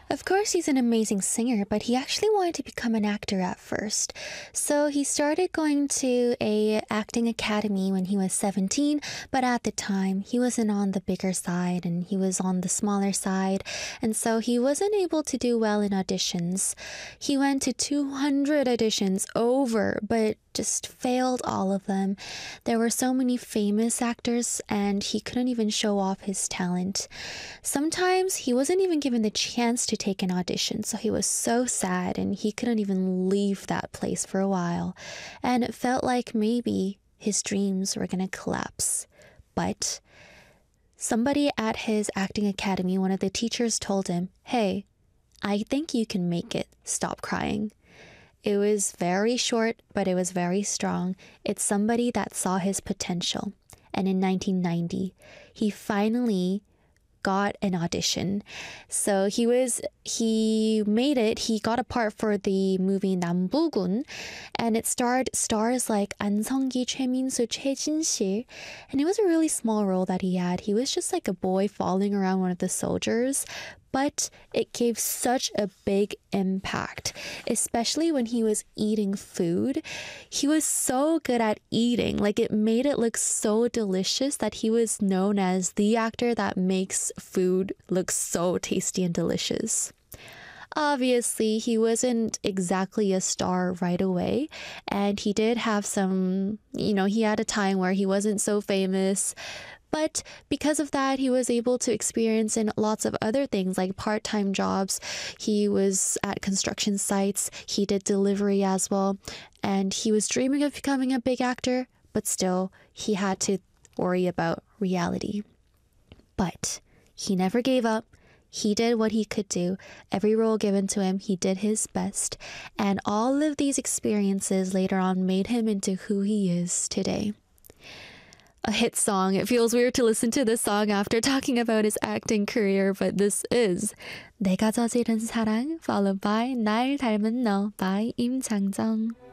Of course, he's an amazing singer, but he actually wanted to become an actor at first. So he started going to a acting academy when he was 17, but at the time, he wasn't on the bigger side and he was on the smaller side, and so he wasn't able to do well in auditions. He went to 200 auditions over, but just failed all of them. There were so many famous actors, and he couldn't even show off his talent. Sometimes he wasn't even given the chance to take an audition, so he was so sad and he couldn't even leave that place for a while. And it felt like maybe his dreams were gonna collapse. But somebody at his acting academy, one of the teachers, told him, "Hey, I think you can make it. Stop crying." It was very short, but it was very strong. It's somebody that saw his potential. And in 1990, he finally got an audition. So he made it. He got a part for the movie 남부군, and it starred stars like 안성기, 최민수, 최진실, and it was a really small role that he had. He was just like a boy following around one of the soldiers, but it gave such a big impact, especially when he was eating food. He was so good at eating, like it made it look so delicious that he was known as the actor that makes food look so tasty and delicious. Obviously, he wasn't exactly a star right away, and he did have some, he had a time where he wasn't so famous. But because of that, he was able to experience in lots of other things like part-time jobs. He was at construction sites. He did delivery as well. And he was dreaming of becoming a big actor, but still, he had to worry about reality. But he never gave up. He did what he could do. Every role given to him, he did his best. And all of these experiences later on made him into who he is today. A hit song. It feels weird to listen to this song after talking about his acting career, but this is 내가 저지른 사랑 followed by 날 닮은 너 by 임창정.